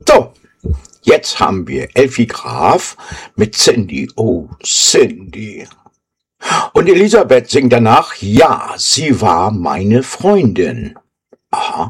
So, jetzt haben wir Elfi Graf mit Cindy. Oh, Cindy. Und Elisabeth singt danach, ja, sie war meine Freundin. Aha.